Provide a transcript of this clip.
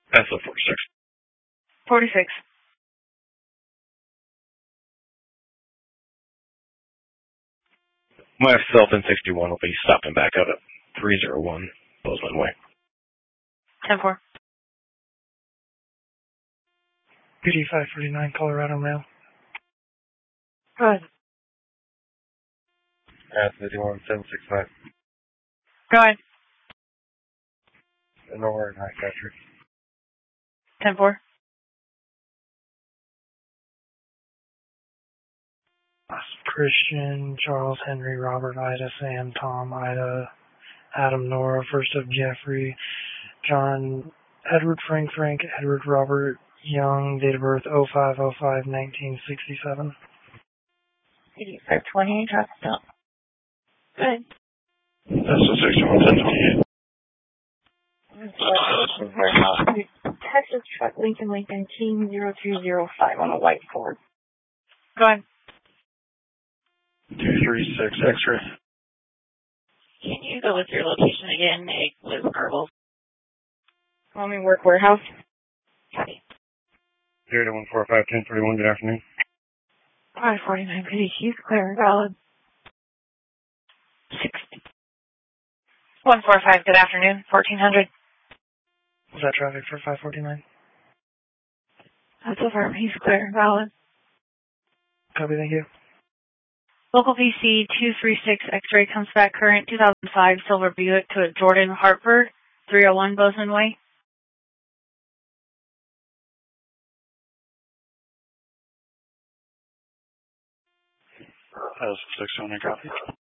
That's the 46. 46. Myself and 61 will be stopping back out at 301 Bozeman Way. 10-4. PD 549, Colorado Mail. Go ahead. 51 765. Go ahead. Nowhere in High Country. 10-4. Christian, Charles, Henry, Robert, Ida, Sam, Tom, Ida, Adam, Nora, First of Jeffrey, John, Edward, Frank, Edward, Robert, Young, date of birth 05/05/1967. 8520, traffic stop. Good. That's the 61 758. Texas truck, Lincoln, team 0305 on a white Ford. Go ahead. 236 X-ray. Can you go with your location again, Liz Garble? Want me to work warehouse? Copy. 0-145-1031, good afternoon. 549 PDQ, clear and valid. 60. 145, good afternoon, 1400. Was that traffic for 549? That's over, he's clear and valid. Copy, thank you. Local PC 236 X-ray comes back current 2005 Silver Buick to Jordan Hartford, 301 Bozeman Way. That was 61, I copy.